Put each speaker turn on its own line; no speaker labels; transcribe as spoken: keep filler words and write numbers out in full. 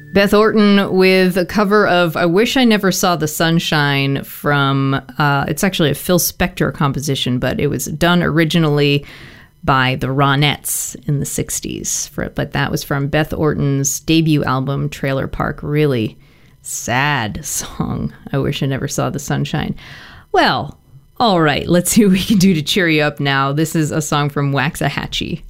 Beth Orton with a cover of I Wish I Never Saw the Sunshine from, uh, it's actually a Phil Spector composition, but it was done originally by the Ronettes in the sixties. For, but that was from Beth Orton's debut album, Trailer Park. Really sad song, I Wish I Never Saw the Sunshine. Well, all right, let's see what we can do to cheer you up now. This is a song from Waxahachie.